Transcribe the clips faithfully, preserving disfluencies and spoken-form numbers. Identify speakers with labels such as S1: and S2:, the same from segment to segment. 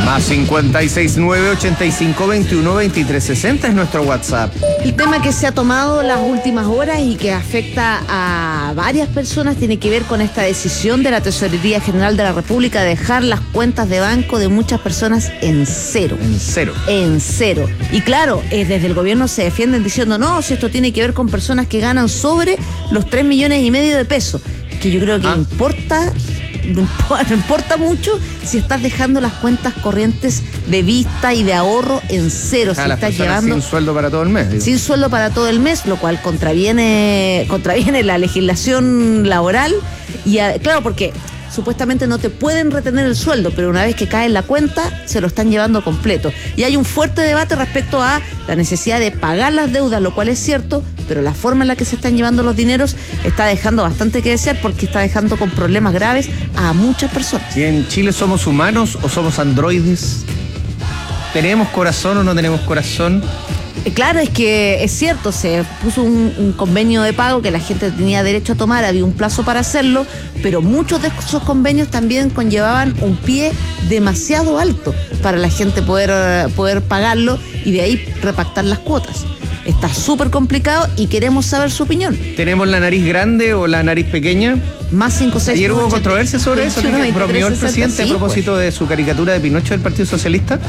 S1: Más cincuenta y seis nueve ochenta y cinco veintiuno veintitrés sesenta es nuestro WhatsApp.
S2: El tema que se ha tomado las últimas horas y que afecta a varias personas tiene que ver con esta decisión de la Tesorería General de la República de dejar las cuentas de banco de muchas personas en cero.
S1: En cero.
S2: En cero. Y claro, eh, desde el gobierno se defienden diciendo, no, si esto tiene que ver con personas que ganan sobre los tres millones y medio de pesos. Que yo creo que ah. importa... No importa mucho si estás dejando las cuentas corrientes de vista y de ahorro en cero.
S1: Ah,
S2: si estás llevando
S1: sin sueldo para todo el mes. Digo.
S2: Sin sueldo para todo el mes, lo cual contraviene, contraviene la legislación laboral. Y a, claro, porque supuestamente no te pueden retener el sueldo, pero una vez que cae en la cuenta, se lo están llevando completo. Y hay un fuerte debate respecto a la necesidad de pagar las deudas, lo cual es cierto, pero la forma en la que se están llevando los dineros está dejando bastante que desear porque está dejando con problemas graves a muchas personas.
S1: ¿Y en Chile somos humanos o somos androides? ¿Tenemos corazón o no tenemos corazón?
S2: Claro, es que es cierto, se puso un, un convenio de pago que la gente tenía derecho a tomar, había un plazo para hacerlo, pero muchos de esos convenios también conllevaban un pie demasiado alto para la gente poder, poder pagarlo y de ahí repactar las cuotas. Está súper complicado y queremos saber su opinión.
S1: ¿Tenemos la nariz grande o la nariz pequeña?
S2: Más cinco, seis,
S1: Ayer hubo controversia sobre eso, que bromeó el presidente sí, a propósito pues. de su caricatura de Pinocho del Partido Socialista.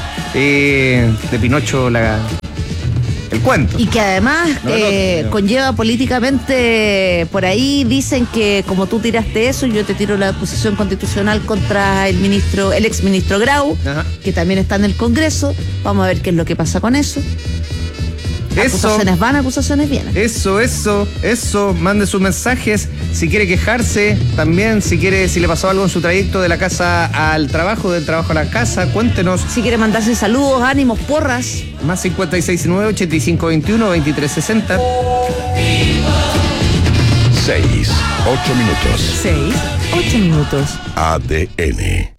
S1: Eh, de Pinocho, la... el cuento.
S2: Y que además no, eh, no, no. conlleva políticamente, por ahí dicen que como tú tiraste eso, yo te tiro la acusación constitucional contra el ministro, el exministro Grau, Ajá. que también está en el Congreso. Vamos a ver qué es lo que pasa con eso.
S1: Eso,
S2: acusaciones van, acusaciones vienen.
S1: Eso, eso, eso. Mande sus mensajes. Si quiere quejarse, también. Si quiere, si le pasó algo en su trayecto de la casa al trabajo, del trabajo a la casa, cuéntenos.
S2: Si quiere mandarse saludos, ánimos, porras.
S1: Más cincuenta y seis nueve ochenta y cinco veintiuno veintitrés sesenta.
S3: Seis, ocho minutos.
S2: Seis, ocho minutos.
S3: A D N.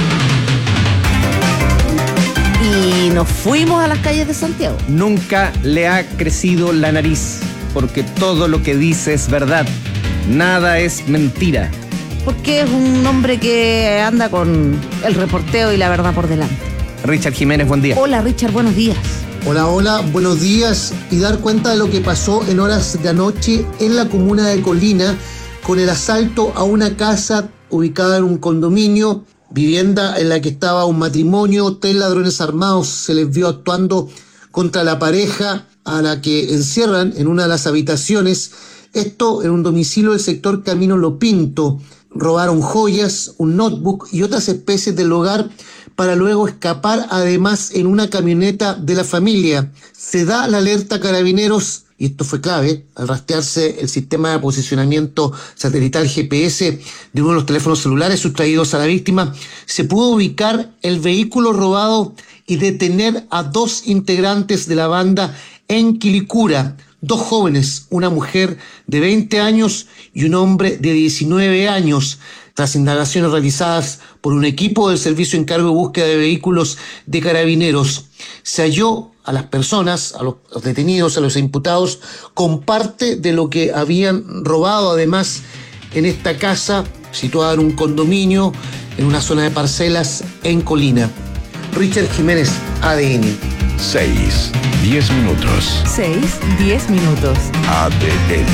S2: Y nos fuimos a las calles de Santiago.
S1: Nunca le ha crecido la nariz, porque todo lo que dice es verdad. Nada es mentira.
S2: Porque es un hombre que anda con el reporteo y la verdad por delante.
S1: Richard Jiménez, buen día.
S2: Hola Richard, buenos días.
S4: Hola, hola, buenos días. Y dar cuenta de lo que pasó en horas de anoche en la comuna de Colina con el asalto a una casa ubicada en un condominio, vivienda en la que estaba un matrimonio. Tres ladrones armados se les vio actuando contra la pareja a la que encierran en una de las habitaciones. Esto en un domicilio del sector Camino Lo Pinto. Robaron joyas, un notebook y otras especies del hogar para luego escapar, además en una camioneta de la familia. Se da la alerta a Carabineros, y esto fue clave, al rastrearse el sistema de posicionamiento satelital G P S de uno de los teléfonos celulares sustraídos a la víctima, se pudo ubicar el vehículo robado y detener a dos integrantes de la banda en Quilicura. Dos jóvenes, una mujer de veinte años y un hombre de diecinueve años. Tras indagaciones realizadas por un equipo del Servicio Encargo de Búsqueda de Vehículos de Carabineros, se halló a las personas, a los detenidos, a los imputados, con parte de lo que habían robado, además, en esta casa situada en un condominio, en una zona de parcelas en Colina. Richard Jiménez, A D N.
S3: Seis, diez minutos.
S2: Seis, diez minutos.
S3: A D N.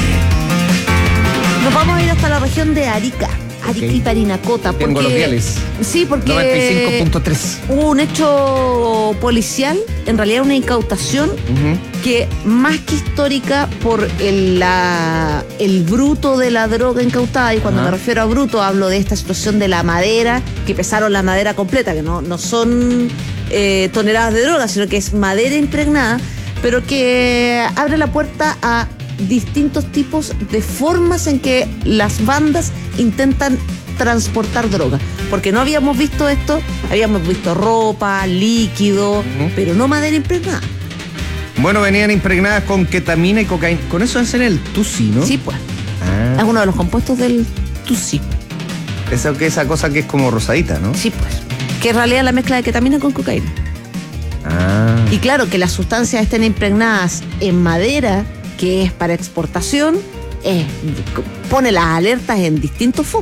S2: Nos vamos a ir hasta la región de Arica. Arica
S1: Okay.
S2: y Parinacota. Porque,
S1: Tengo los diales.
S2: Sí, porque
S1: noventa y cinco punto tres.
S2: hubo un hecho policial, en realidad una incautación, uh-huh. que más que histórica por el, la, el bruto de la droga incautada, y cuando uh-huh. me refiero a bruto hablo de esta situación de la madera, que pesaron la madera completa, que no, no son eh, toneladas de droga, sino que es madera impregnada, pero que abre la puerta a distintos tipos de formas en que las bandas intentan transportar droga, porque no habíamos visto esto, habíamos visto ropa, líquido, uh-huh. pero no madera impregnada.
S1: Bueno, venían impregnadas con ketamina y cocaína. Con eso hacen el tusi, ¿no?
S2: Sí, pues.
S1: Ah.
S2: Es uno de los compuestos del tusi.
S1: Esa, esa cosa que es como rosadita, ¿no?
S2: Sí, pues. Que en realidad es la mezcla de ketamina con cocaína.
S1: Ah.
S2: Y claro, que las sustancias estén impregnadas en madera, que es para exportación, eh, pone las alertas en distintos focos.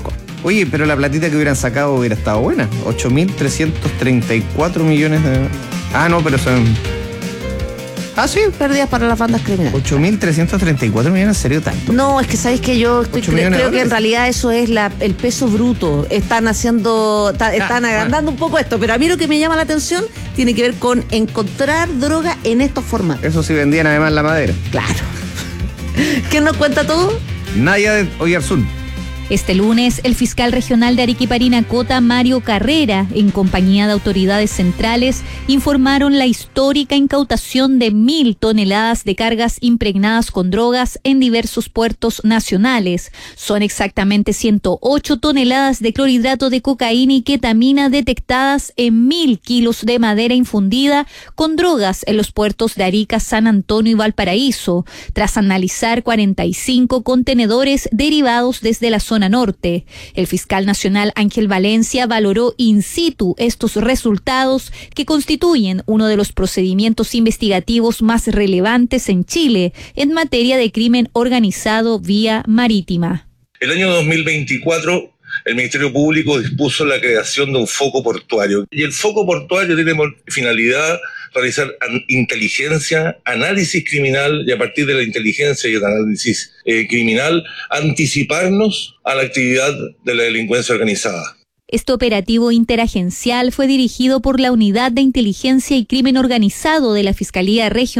S1: Oye, pero la platita que hubieran sacado hubiera estado buena. ocho mil trescientos treinta y cuatro millones de... Ah, no, pero son...
S2: Ah, sí. Pérdidas para las bandas criminales.
S1: ocho mil trescientos treinta y cuatro millones, ¿en serio tanto?
S2: No, es que sabéis que yo estoy, cre- creo que en realidad eso es la, el peso bruto. Están haciendo, ta, ah, están agrandando bueno. un poco esto, pero a mí lo que me llama la atención tiene que ver con encontrar droga en estos formatos.
S1: Eso sí vendían además la madera.
S2: Claro. ¿Quién nos cuenta todo?
S1: Nadia de Oyarzún.
S5: Este lunes, el fiscal regional de Arequipa-Parinacota, Mario Carrera, en compañía de autoridades centrales, informaron la histórica incautación de mil toneladas de cargas impregnadas con drogas en diversos puertos nacionales. Son exactamente ciento ocho toneladas de clorhidrato de cocaína y ketamina detectadas en mil kilos de madera infundida con drogas en los puertos de Arica, San Antonio y Valparaíso, tras analizar cuarenta y cinco contenedores derivados desde la zona norte. El fiscal nacional Ángel Valencia valoró in situ estos resultados que constituyen uno de los procedimientos investigativos más relevantes en Chile en materia de crimen organizado vía marítima.
S6: El año dos mil veinticuatro el Ministerio Público dispuso la creación de un foco portuario y el foco portuario tiene por finalidad realizar an- inteligencia, análisis criminal y a partir de la inteligencia y el análisis eh, criminal anticiparnos a la actividad de la delincuencia organizada.
S5: Este operativo interagencial fue dirigido por la Unidad de Inteligencia y Crimen Organizado de la Fiscalía Regional